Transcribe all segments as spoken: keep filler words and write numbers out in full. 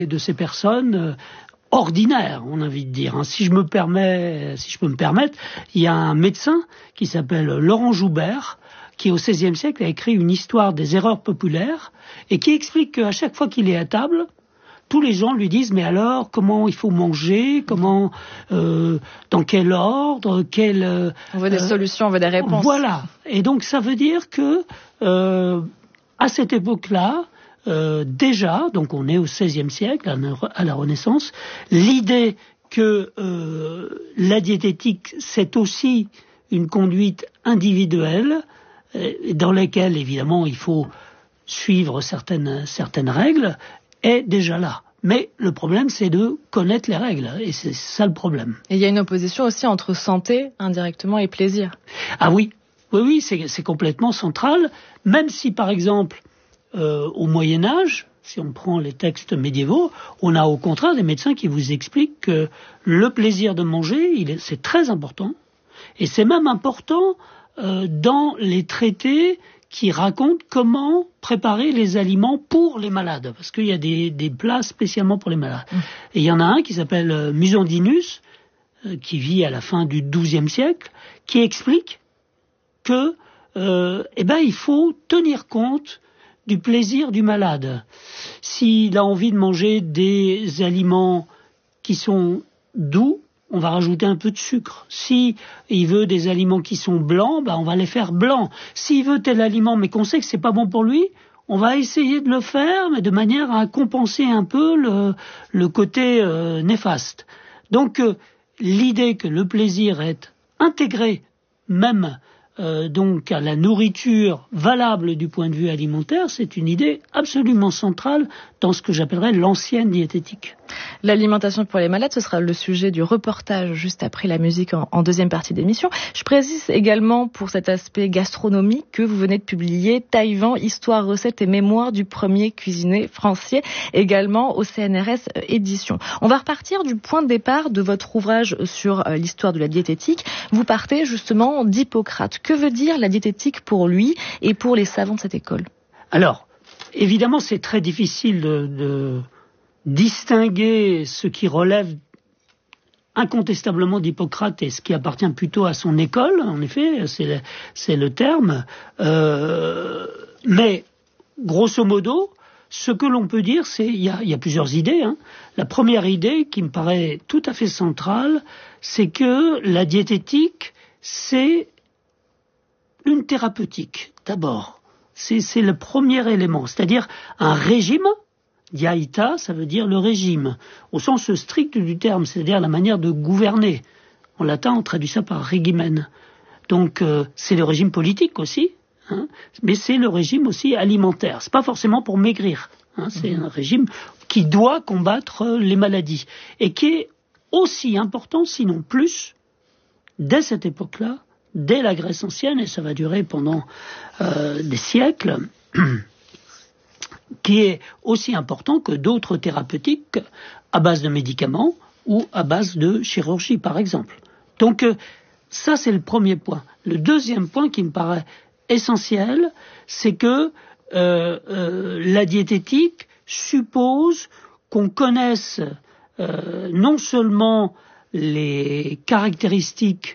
de ces personnes euh, ordinaires, on a envie de dire. Hein. Si je me permets, si je peux me permettre, il y a un médecin qui s'appelle Laurent Joubert, qui au seizième siècle a écrit une histoire des erreurs populaires et qui explique qu'à chaque fois qu'il est à table, tous les gens lui disent mais alors comment il faut manger, comment, euh, dans quel ordre, quel. Euh, on veut des euh, solutions, on veut des réponses. Voilà. Et donc ça veut dire que euh, à cette époque-là, euh, déjà, donc on est au seizième siècle, à la Renaissance, l'idée que euh, la diététique c'est aussi une conduite individuelle euh, dans laquelle évidemment il faut suivre certaines certaines règles, est déjà là. Mais le problème, c'est de connaître les règles, et c'est ça le problème. Et il y a une opposition aussi entre santé, indirectement, et plaisir. Ah oui, oui, oui, c'est, c'est complètement central, même si, par exemple, euh, au Moyen-Âge, si on prend les textes médiévaux, on a au contraire des médecins qui vous expliquent que le plaisir de manger, il est, c'est très important, et c'est même important euh, dans les traités qui raconte comment préparer les aliments pour les malades, parce qu'il y a des, des plats spécialement pour les malades. Mmh. Et il y en a un qui s'appelle euh, Musandinus, euh, qui vit à la fin du douzième siècle, qui explique que, euh, eh ben, il faut tenir compte du plaisir du malade. S'il a envie de manger des aliments qui sont doux, on va rajouter un peu de sucre. Si il veut des aliments qui sont blancs, ben on va les faire blancs. S'il veut tel aliment, mais qu'on sait que c'est pas bon pour lui, on va essayer de le faire, mais de manière à compenser un peu le, le côté euh, néfaste. Donc, euh, l'idée que le plaisir est intégré même euh, donc à la nourriture valable du point de vue alimentaire, c'est une idée absolument centrale dans ce que j'appellerais l'ancienne diététique. L'alimentation pour les malades, ce sera le sujet du reportage juste après la musique en, en deuxième partie d'émission. Je précise également pour cet aspect gastronomique que vous venez de publier Taïwan, histoire, recettes et mémoire du premier cuisinier français, également au C N R S édition. On va repartir du point de départ de votre ouvrage sur euh, l'histoire de la diététique. Vous partez justement d'Hippocrate. Que veut dire la diététique pour lui et pour les savants de cette école ? Alors, évidemment, c'est très difficile de... de... distinguer ce qui relève incontestablement d'Hippocrate et ce qui appartient plutôt à son école, en effet, c'est le, c'est le terme. Euh, mais, grosso modo, ce que l'on peut dire, c'est il y a, il y a plusieurs idées. Hein. La première idée, qui me paraît tout à fait centrale, c'est que la diététique, c'est une thérapeutique, d'abord. C'est, c'est le premier élément, c'est-à-dire un régime. Diaïta, ça veut dire le régime, au sens strict du terme, c'est-à-dire la manière de gouverner. En latin, on traduit ça par regimen. Donc, euh, c'est le régime politique aussi, hein, mais c'est le régime aussi alimentaire. C'est pas forcément pour maigrir, hein, c'est mmh. un régime qui doit combattre les maladies et qui est aussi important, sinon plus, dès cette époque-là, dès la Grèce ancienne, et ça va durer pendant euh, des siècles. Qui est aussi important que d'autres thérapeutiques à base de médicaments ou à base de chirurgie, par exemple. Donc, euh, ça, c'est le premier point. Le deuxième point qui me paraît essentiel, c'est que euh, euh, la diététique suppose qu'on connaisse euh, non seulement les caractéristiques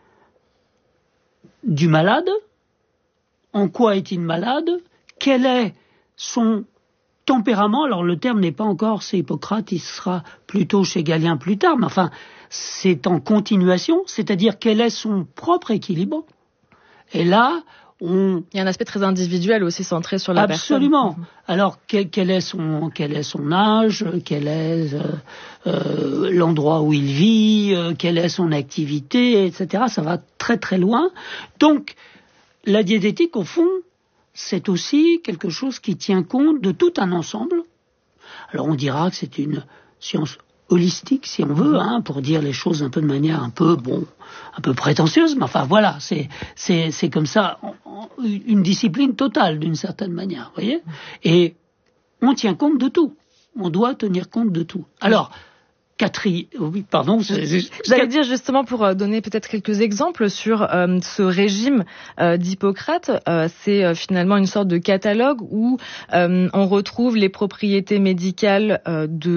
du malade, en quoi est-il malade, quel est son tempérament, alors le terme n'est pas encore, c'est Hippocrate, il sera plutôt chez Galien plus tard, mais enfin, c'est en continuation, c'est-à-dire quel est son propre équilibre. Et là, on... Il y a un aspect très individuel aussi centré sur la Absolument. personne. Absolument. Alors, quel, quel, est son, quel est son âge, quel est euh, euh, l'endroit où il vit, euh, quelle est son activité, et cetera. Ça va très très loin. Donc, la diététique, au fond, c'est aussi quelque chose qui tient compte de tout un ensemble. Alors on dira que c'est une science holistique, si on veut, hein, pour dire les choses un peu de manière un peu, bon, un peu prétentieuse, mais enfin voilà, c'est, c'est, c'est comme ça, une discipline totale d'une certaine manière, vous voyez. Et on tient compte de tout. On doit tenir compte de tout. Alors, Catherine, oui, pardon. J'allais dire justement pour donner peut-être quelques exemples sur euh, ce régime euh, d'Hippocrate. Euh, c'est euh, finalement une sorte de catalogue où euh, on retrouve les propriétés médicales euh, de